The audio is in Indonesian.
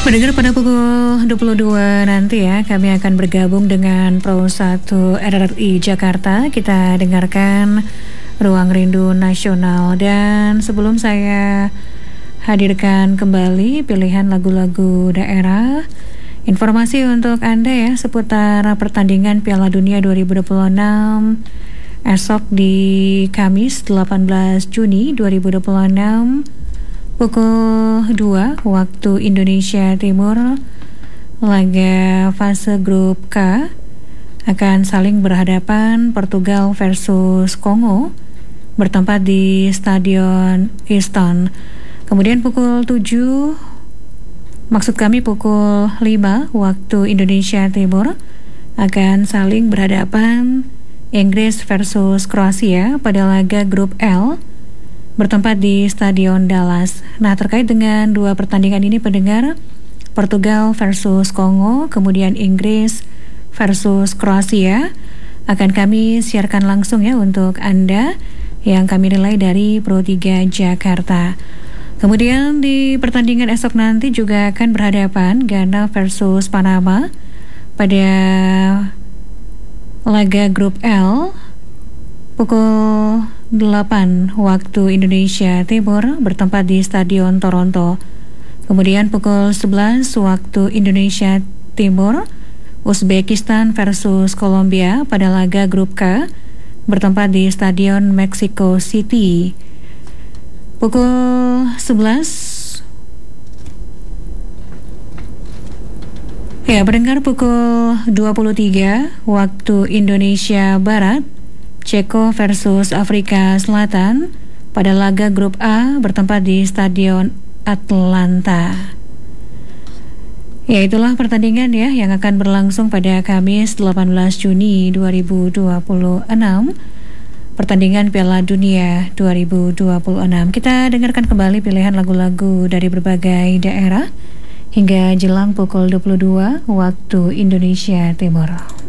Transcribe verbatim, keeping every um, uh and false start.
Pendengar, pada pukul dua puluh dua nanti ya, kami akan bergabung dengan Pro satu R R I Jakarta. Kita dengarkan Ruang Rindu Nasional. Dan sebelum saya hadirkan kembali pilihan lagu-lagu daerah, informasi untuk Anda ya seputar pertandingan Piala Dunia dua ribu dua puluh enam esok di Kamis delapan belas Juni dua ribu dua puluh enam pukul dua waktu Indonesia Timur. Laga fase grup K akan saling berhadapan Portugal versus Kongo bertempat di Stadion Easton. Kemudian pukul tujuh, maksud kami pukul lima waktu Indonesia Timur, akan saling berhadapan Inggris versus Kroasia pada laga grup L bertempat di Stadion Dallas. Nah, terkait dengan dua pertandingan ini, pendengar, Portugal versus Kongo, kemudian Inggris versus Kroasia, akan kami siarkan langsung ya untuk Anda yang kami relay dari Pro tiga Jakarta. Kemudian di pertandingan esok nanti juga akan berhadapan Ghana versus Panama pada laga grup L pukul delapan waktu Indonesia Timur bertempat di Stadion Toronto. Kemudian pukul sebelas waktu Indonesia Timur, Uzbekistan versus Kolombia pada laga grup K bertempat di Stadion Mexico City. Pukul sebelas. Ya, pendengar, pukul dua puluh tiga waktu Indonesia Barat, Ceko versus Afrika Selatan pada laga grup A bertempat di Stadion Atlanta. Ya, itulah pertandingan ya yang akan berlangsung pada Kamis delapan belas Juni dua ribu dua puluh enam. Pertandingan Piala Dunia dua ribu dua puluh enam. Kita dengarkan kembali pilihan lagu-lagu dari berbagai daerah hingga jelang pukul dua puluh dua waktu Indonesia Timur.